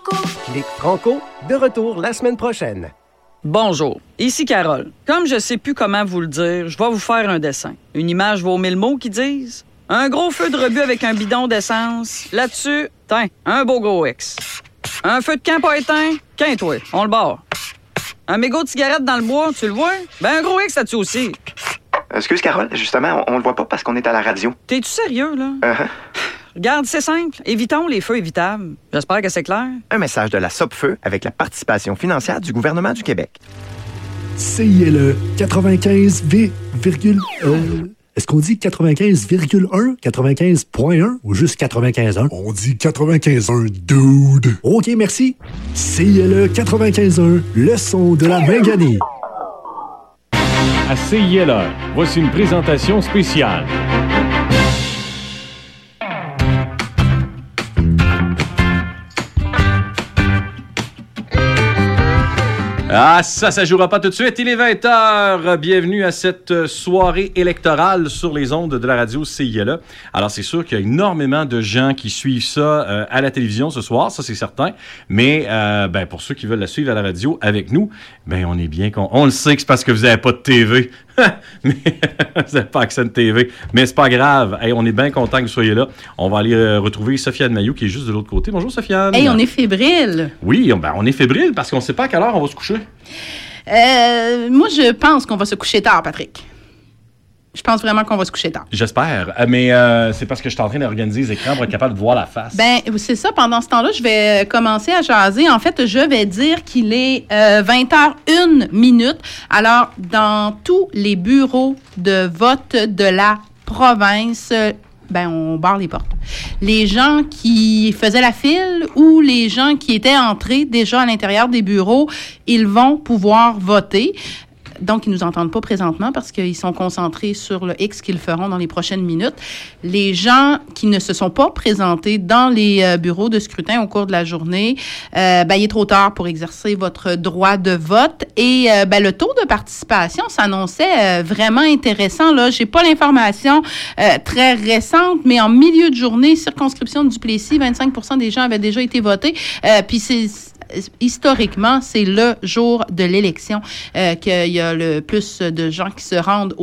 Clic Franco, de retour la semaine prochaine. Bonjour, ici Carole. Comme je sais plus comment vous le dire, je vais vous faire un dessin. Une image vaut 1000 mots qui disent. Un gros feu de rebut avec un bidon d'essence. Là-dessus, tiens, un beau gros X. Un feu de camp pas éteint, toi, on le barre. Un mégot de cigarette dans le bois, tu le vois? Ben un gros X là-dessus aussi. Excuse Carole, justement, on le voit pas parce qu'on est à la radio. T'es-tu sérieux, là? Regarde, c'est simple. Évitons les feux évitables. J'espère que c'est clair. Un message de la Sopfeu avec la participation financière du gouvernement du Québec. CILE 95, est-ce qu'on dit 95,1, 95.1 ou juste 95.1? On dit 95.1, dude. OK, merci. CILE 95.1, le son de la Minganie. À CILE, voici une présentation spéciale. Ah, ça jouera pas tout de suite. Il est 20h. Bienvenue à cette soirée électorale sur les ondes de la radio CILE. Alors, c'est sûr qu'il y a énormément de gens qui suivent ça à la télévision ce soir, ça c'est certain. Mais pour ceux qui veulent la suivre à la radio avec nous, on est bien on le sait que c'est parce que vous n'avez pas de TV. Mais vous n'avez pas accès à une TV. Mais c'est pas grave. Hey, on est bien content que vous soyez là. On va aller retrouver Sofiane Mailloux qui est juste de l'autre côté. Bonjour Sofiane. Hey, on est fébrile. Oui, on est fébrile parce qu'on ne sait pas à quelle heure on va se coucher. Moi, je pense qu'on va se coucher tard, Patrick. Je pense vraiment qu'on va se coucher tard. J'espère. Mais c'est parce que je suis en train d'organiser les écrans pour être capable de voir la face. C'est ça. Pendant ce temps-là, je vais commencer à jaser. En fait, je vais dire qu'il est 20h01. Alors, dans tous les bureaux de vote de la province, on barre les portes. Les gens qui faisaient la file ou les gens qui étaient entrés déjà à l'intérieur des bureaux, ils vont pouvoir voter. Donc, ils ne nous entendent pas présentement parce qu'ils sont concentrés sur le X qu'ils feront dans les prochaines minutes. Les gens qui ne se sont pas présentés dans les bureaux de scrutin au cours de la journée, il est trop tard pour exercer votre droit de vote. Et le taux de participation s'annonçait vraiment intéressant. Là, j'ai pas l'information très récente, mais en milieu de journée, circonscription de Duplessis, 25% des gens avaient déjà été votés. Puis historiquement, c'est le jour de l'élection qu'il y a le plus de gens qui se rendent